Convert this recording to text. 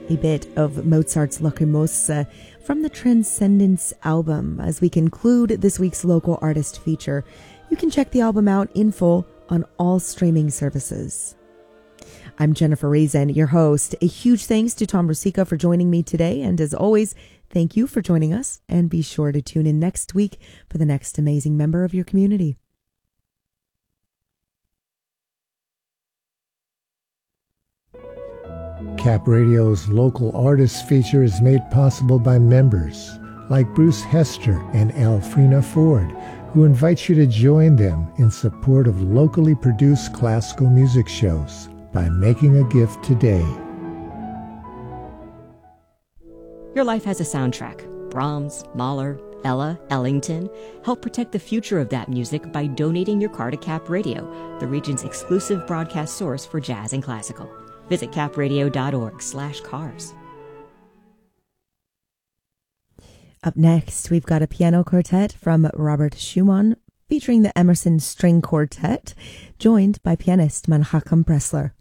A bit of Mozart's Lacrimosa from the Transcendence album. As we conclude this week's local artist feature, you can check the album out in full on all streaming services. I'm Jennifer Raisin, your host. A huge thanks to Tom Rosica for joining me today. And as always, thank you for joining us. And be sure to tune in next week for the next amazing member of your community. Cap Radio's local artists feature is made possible by members like Bruce Hester and Alfrena Ford, who invite you to join them in support of locally produced classical music shows by making a gift today. Your life has a soundtrack. Brahms, Mahler, Ella, Ellington. Help protect the future of that music by donating your car to Cap Radio, the region's exclusive broadcast source for jazz and classical. Visit capradio.org/cars. Up next, we've got a piano quartet from Robert Schumann featuring the Emerson String Quartet, joined by pianist Menachem Pressler.